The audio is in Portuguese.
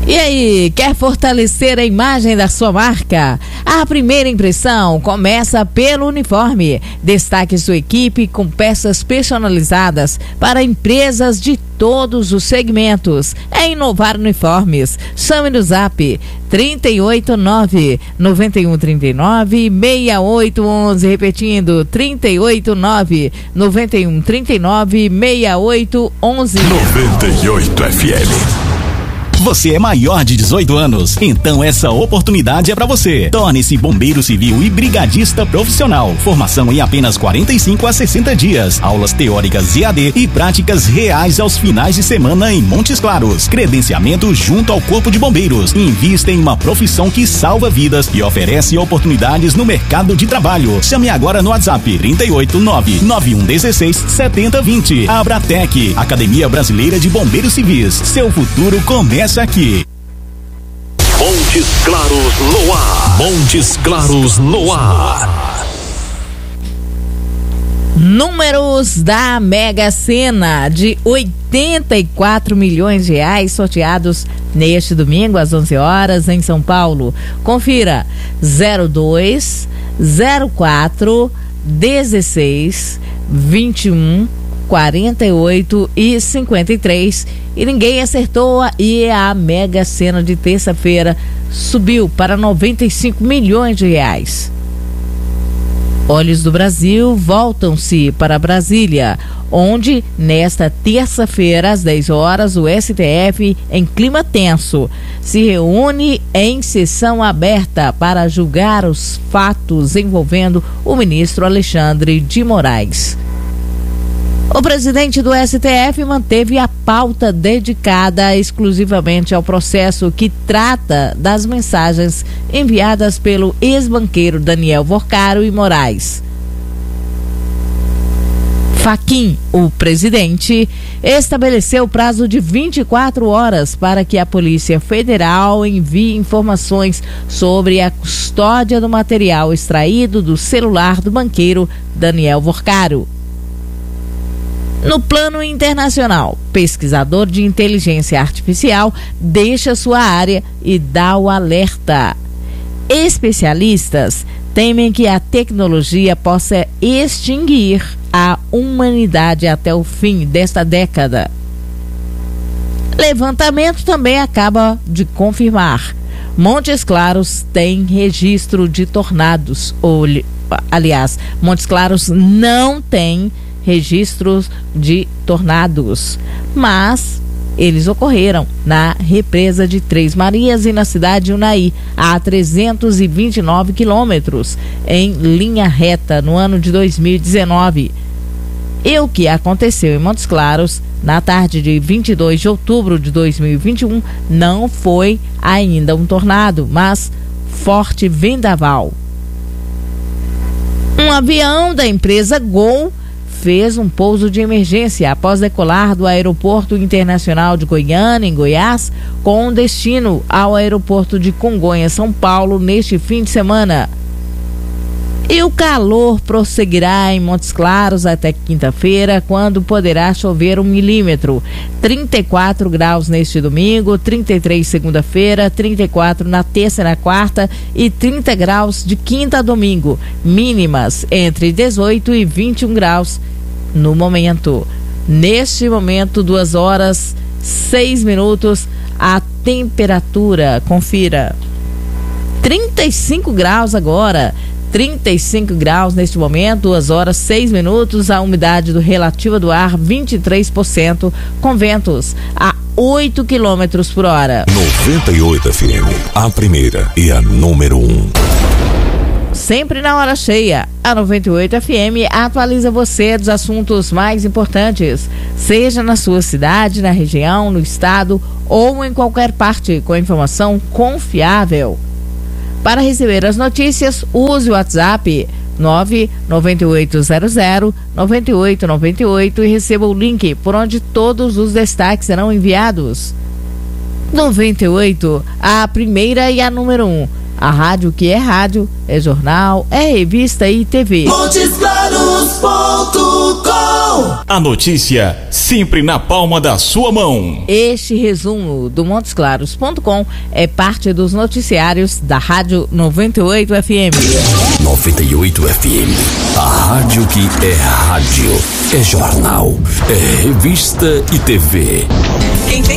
E aí, quer fortalecer a imagem da sua marca? A primeira impressão começa pelo uniforme. Destaque sua equipe com peças personalizadas para empresas de todos os segmentos. É Inovar Uniformes. Chame no Zap 389-9139-6811. Repetindo, 389-9139-6811. 98 FM. Você é maior de 18 anos, então essa oportunidade é para você. Torne-se bombeiro civil e brigadista profissional. Formação em apenas 45 a 60 dias. Aulas teóricas EAD e práticas reais aos finais de semana em Montes Claros. Credenciamento junto ao Corpo de Bombeiros. Invista em uma profissão que salva vidas e oferece oportunidades no mercado de trabalho. Chame agora no WhatsApp 389-9116-7020. Abratec, Academia Brasileira de Bombeiros Civis. Seu futuro começa aqui. Montes Claros no ar. Montes Claros no ar. Números da Mega Sena de 84 milhões de reais sorteados neste domingo às 11 horas em São Paulo. Confira: 02, 04, 16, 21, 48 e 53, e ninguém acertou. E a Mega Sena de terça-feira subiu para 95 milhões de reais. Olhos do Brasil voltam-se para Brasília, onde nesta terça-feira às 10 horas o STF, em clima tenso, se reúne em sessão aberta para julgar os fatos envolvendo o ministro Alexandre de Moraes. O presidente do STF manteve a pauta dedicada exclusivamente ao processo que trata das mensagens enviadas pelo ex-banqueiro Daniel Vorcaro e Moraes. Fachin, o presidente, estabeleceu prazo de 24 horas para que a Polícia Federal envie informações sobre a custódia do material extraído do celular do banqueiro Daniel Vorcaro. No plano internacional, pesquisador de inteligência artificial deixa sua área e dá o alerta. Especialistas temem que a tecnologia possa extinguir a humanidade até o fim desta década. Levantamento também acaba de confirmar: Montes Claros tem registro de tornados. Aliás, Montes Claros não tem registros de tornados, mas eles ocorreram na represa de Três Marias e na cidade de Unai, a 329 quilômetros, em linha reta, no ano de 2019. E o que aconteceu em Montes Claros na tarde de 22 de outubro de 2021 não foi ainda um tornado, mas forte vendaval. Um avião da empresa Gol fez um pouso de emergência após decolar do Aeroporto Internacional de Goiânia, em Goiás, com destino ao aeroporto de Congonhas, São Paulo, neste fim de semana. E o calor prosseguirá em Montes Claros até quinta-feira, quando poderá chover 1 milímetro. 34 graus neste domingo, 33 segunda-feira, 34 na terça e na quarta e 30 graus de quinta a domingo. Mínimas entre 18 e 21 graus no momento. Neste momento, 2 horas 6 minutos, a temperatura, confira, 35 graus agora. 35 graus neste momento, 2 horas 6 minutos, a umidade relativa do ar 23%, com ventos a 8 quilômetros por hora. 98 FM, a primeira e a número 1. Sempre na hora cheia, a 98 FM atualiza você dos assuntos mais importantes, seja na sua cidade, na região, no estado ou em qualquer parte, com informação confiável. Para receber as notícias, use o WhatsApp 99800-9898 e receba o link por onde todos os destaques serão enviados. 98, a primeira e a número 1. A rádio que é rádio, é jornal, é revista e TV. Montesclaros.com A notícia sempre na palma da sua mão. Este resumo do montesclaros.com é parte dos noticiários da Rádio 98 FM. 98 FM, a rádio que é rádio, é jornal, é revista e TV.